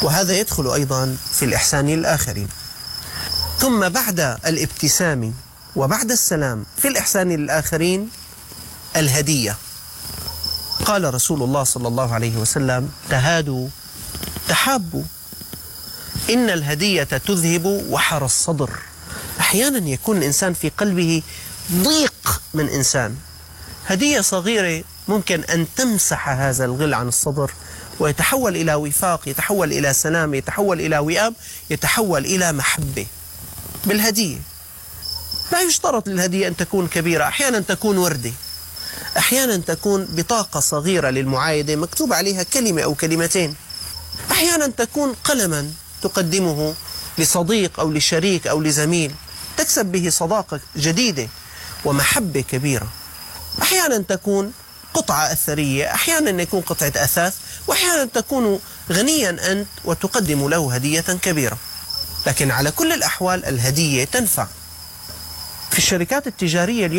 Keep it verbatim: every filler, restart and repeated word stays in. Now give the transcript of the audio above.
وهذا يدخل أيضا في الإحسان للآخرين. ثم بعد الابتسام وبعد السلام في الإحسان للآخرين الهدية. قال رسول الله صلى الله عليه وسلم: تهادوا تحابوا، إن الهدية تذهب وحر الصدر. أحيانا يكون الإنسان في قلبه ضيق من إنسان، هدية صغيرة ممكن أن تمسح هذا الغل عن الصدر ويتحول إلى وفاق، يتحول إلى سلام، يتحول إلى وئام، يتحول إلى محبة بالهدية. لا يشترط للهدية أن تكون كبيرة، أحيانا تكون وردة، أحيانا تكون بطاقة صغيرة للمعايدة مكتوب عليها كلمة أو كلمتين، أحيانا تكون قلما تقدمه لصديق أو لشريك أو لزميل تكسب به صداقة جديدة ومحبة كبيرة، أحيانا تكون قطعة أثرية، أحيانا يكون قطعة أثاث، وأحيانا تكون غنيا أنت وتقدم له هدية كبيرة. لكن على كل الأحوال الهدية تنفع. في الشركات التجارية اليوم